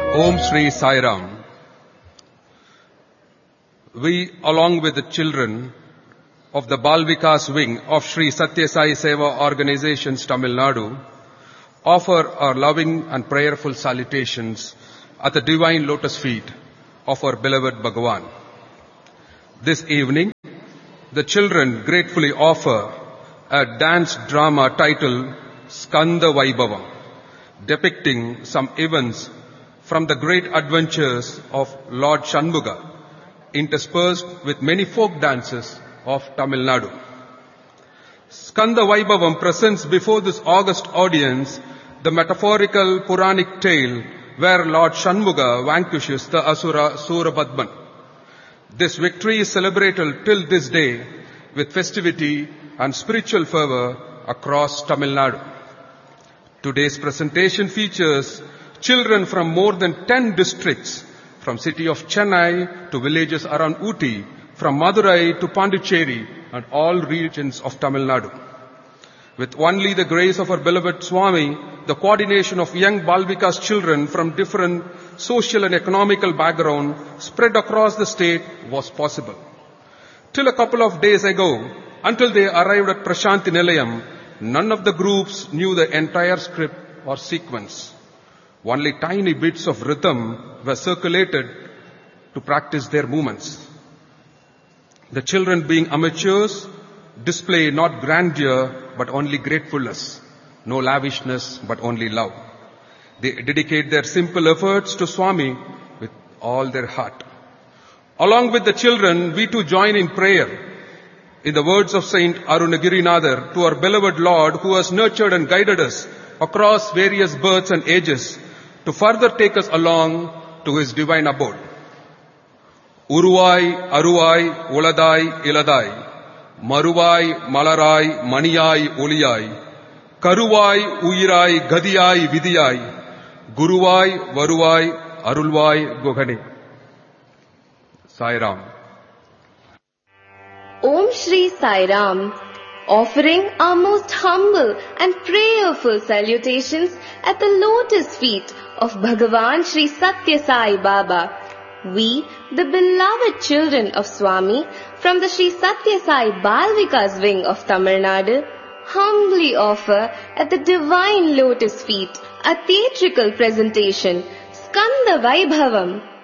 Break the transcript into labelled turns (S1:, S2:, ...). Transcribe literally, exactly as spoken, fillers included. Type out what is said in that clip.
S1: Om Shri Sai Ram. We, along with the children of the Bal Vikas wing of Shri Satya Sai Seva Organizations, Tamil Nadu, offer our loving and prayerful salutations at the divine lotus feet of our beloved Bhagavan. This evening, the children gratefully offer a dance drama titled Skanda Vaibhavam, depicting some events from the great adventures of Lord Shanmuga, interspersed with many folk dances of Tamil Nadu. Skanda Vaibhavam presents before this august audience the metaphorical Puranic tale where Lord Shanmuga vanquishes the Asura Surabadman. This victory is celebrated till this day with festivity and spiritual fervor across Tamil Nadu. Today's presentation features children from more than ten districts, from city of Chennai to villages around Ooty, from Madurai to Pondicherry and all regions of Tamil Nadu. With only the grace of our beloved Swami, the coordination of young Bal Vikas children from different social and economical background spread across the state was possible. Till a couple of days ago, until they arrived at Prashanti Nilayam, none of the groups knew the entire script or sequence. Only tiny bits of rhythm were circulated to practice their movements. The children, being amateurs, display not grandeur but only gratefulness, no lavishness but only love. They dedicate their simple efforts to Swami with all their heart. Along with the children, we too join in prayer. In the words of Saint Arunagirinadar, to our beloved Lord who has nurtured and guided us across various births and ages to further take us along to his divine abode. Uruvai, Aruvai, Uladai, Iladai, Maruvai, Malarai, Maniyai, Oliyai, Karuvai, Uyirai, Gadiyai, Vidiyai, Guruvai, Varuvai, Arulvai, Gogane. Sai Ram.
S2: Om Shri Sai Ram, offering our most humble and prayerful salutations at the lotus feet of Bhagavan Shri Satya Sai Baba. We, the beloved children of Swami from the Shri Satya Sai Bal Vikas wing of Tamil Nadu, humbly offer at the divine lotus feet a theatrical presentation, Skanda Vaibhavam,